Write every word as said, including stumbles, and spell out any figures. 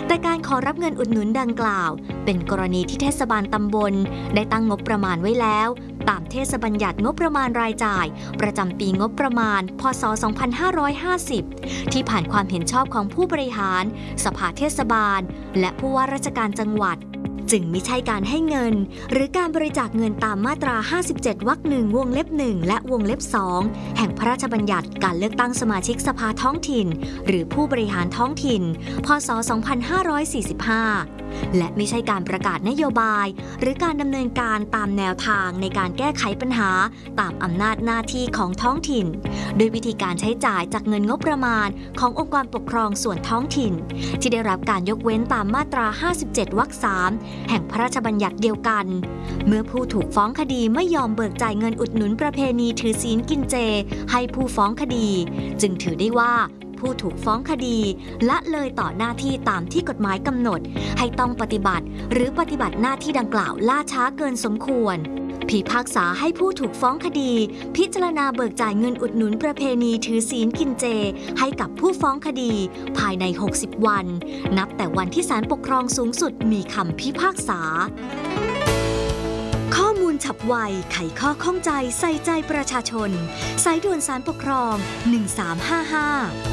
แต่การขอรับเงินอุดหนุนดังกล่าวเป็นกรณีที่เทศบาลตำบลได้ตั้งงบประมาณไว้แล้วตามเทศบัญญัติงบประมาณรายจ่ายประจำปีงบประมาณพ.ศ. สองพันห้าร้อยห้าสิบที่ผ่านความเห็นชอบของผู้บริหารสภาเทศบาลและผู้ว่าราชการจังหวัดจึงมิใช่การให้เงินหรือการบริจาคเงินตามมาตราห้าสิบเจ็ดวรรคหนึ่งวงเล็บหนึ่งและวงเล็บสองแห่งพระราชบัญญัติการเลือกตั้งสมาชิกสภาท้องถิ่นหรือผู้บริหารท้องถิ่นพ.ศ. สองพันห้าร้อยสี่สิบห้าและไม่ใช่การประกาศนโยบายหรือการดำเนินการตามแนวทางในการแก้ไขปัญหาตามอำนาจหน้าที่ของท้องถิ่นโดยวิธีการใช้จ่ายจากเงินงบประมาณขององค์กรปกครองส่วนท้องถิ่นที่ได้รับการยกเว้นตามมาตราห้าสิบเจ็ดวรรคสามแห่งพระราชบัญญัติเดียวกันเมื่อผู้ถูกฟ้องคดีไม่ยอมเบิกจ่ายเงินอุดหนุนประเพณีถือศีลกินเจให้ผู้ฟ้องคดีจึงถือได้ว่าผู้ถูกฟ้องคดีละเลยต่อหน้าที่ตามที่กฎหมายกำหนดให้ต้องปฏิบัติหรือปฏิบัติหน้าที่ดังกล่าวล่าช้าเกินสมควรพิพากษาให้ผู้ถูกฟ้องคดีพิจารณาเบิกจ่ายเงินอุดหนุนประเพณีถือศีลกินเจให้กับผู้ฟ้องคดีภายในหกสิบวันนับแต่วันที่ศาลปกครองสูงสุดมีคำพิพากษาข้อมูลฉับไวไขข้อข้องใจใส่ใจประชาชนสายด่วนศาลปกครองหนึ่งสามห้าห้า